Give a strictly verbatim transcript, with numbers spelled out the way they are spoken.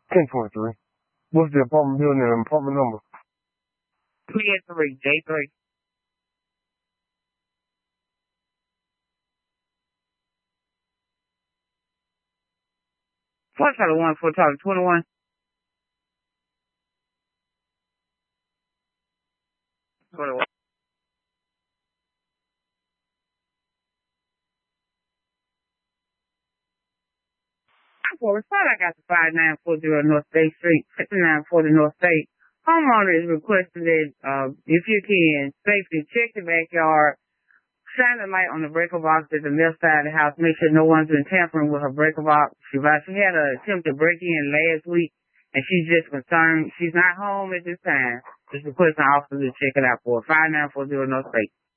ten twenty-three. What's the apartment building and apartment number? ten three, J three. Four Charlie one, four Charlie twenty-one. twenty-one. For respond, I got the five nine four zero North State Street, fifty-nine forty North State. Homeowner is requesting that uh, if you can safely check the backyard, shine the light on the breaker box at the left side of the house, make sure no one's been tampering with her breaker box. She, she had an attempt to break in last week, and she's just concerned. She's not home at this time. Just requesting officers to check it out for five nine four zero North State.